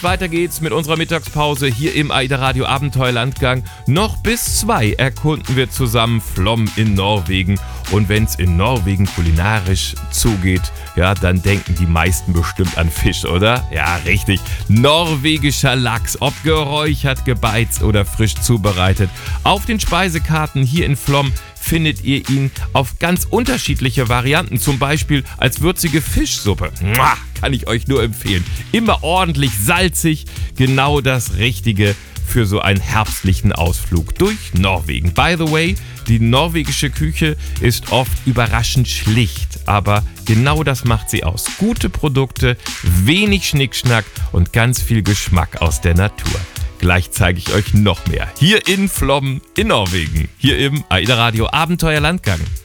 weiter geht's mit unserer Mittagspause hier im AIDA Radio Abenteuerlandgang. Noch bis 2 erkunden wir zusammen Flåm in Norwegen. Und wenn's in Norwegen kulinarisch zugeht, ja, dann denken die meisten bestimmt an Fisch, oder? Ja, richtig. Norwegischer Lachs, ob geräuchert, gebeizt oder frisch zubereitet. Auf den Speisekarten hier in Flåm findet ihr ihn auf ganz unterschiedliche Varianten, zum Beispiel als würzige Fischsuppe. Mua, kann ich euch nur empfehlen. Immer ordentlich salzig, genau das Richtige für so einen herbstlichen Ausflug durch Norwegen. By the way, die norwegische Küche ist oft überraschend schlicht, aber genau das macht sie aus. Gute Produkte, wenig Schnickschnack und ganz viel Geschmack aus der Natur. Gleich zeige ich euch noch mehr. Hier in Flåm in Norwegen. Hier im AIDA Radio Abenteuerlandgang.